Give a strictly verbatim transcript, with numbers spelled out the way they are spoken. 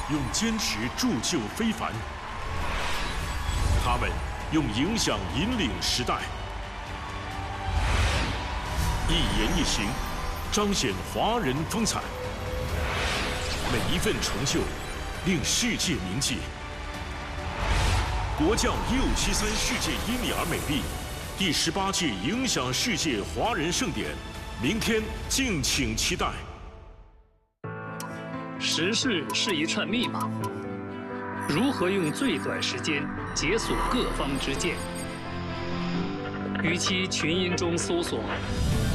用坚持铸就非凡，他们用影响引领时代，一言一行彰显华人风采，每一份成就令世界铭记。国将一五七三世界伊米尔美丽，第十八届影响世界华人盛典，明天敬请期待。 时事是一串密码，如何用最短时间解锁各方之见？与其群音中搜索